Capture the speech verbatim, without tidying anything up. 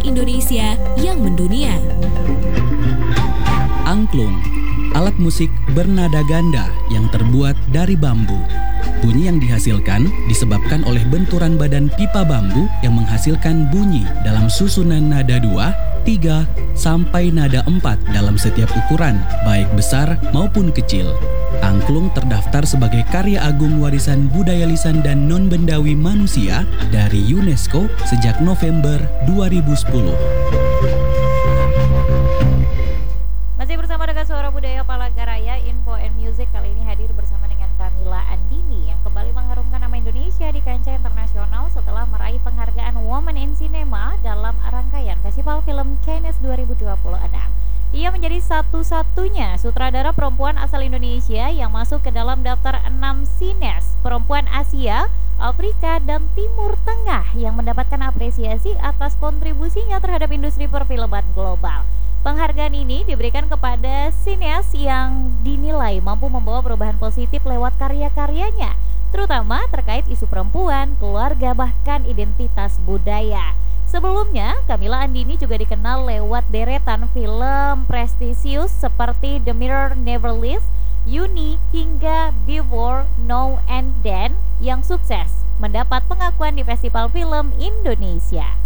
Indonesia yang mendunia. Angklung, alat musik bernada ganda yang terbuat dari bambu. Bunyi yang dihasilkan disebabkan oleh benturan badan pipa bambu yang menghasilkan bunyi dalam susunan nada dua, tiga, sampai nada empat dalam setiap ukuran, baik besar maupun kecil. Angklung terdaftar sebagai karya agung warisan budaya lisan dan non-bendawi manusia dari UNESCO sejak November dua ribu sepuluh. Masih bersama dengan Suara Budaya Palangkaraya, Info and Music kali ini hadir bersama dengan Camilla Andini yang kembali mengharumkan nama Indonesia di kancah internasional setelah meraih penghargaan Women in Cinema dalam rangkaian Festival Film Cannes dua ribu dua puluh enam. Ia menjadi satu-satunya sutradara perempuan asal Indonesia yang masuk ke dalam daftar enam sineas perempuan Asia, Afrika, dan Timur Tengah yang mendapatkan apresiasi atas kontribusinya terhadap industri perfilman global. Penghargaan ini diberikan kepada sineas yang dinilai mampu membawa perubahan positif lewat karya-karyanya, terutama terkait isu perempuan, keluarga, bahkan identitas budaya. Sebelumnya, Camilla Andini juga dikenal lewat deretan film prestisius seperti The Mirror Never Leaves, Uni, hingga Before, Now and Then yang sukses mendapat pengakuan di Festival Film Indonesia.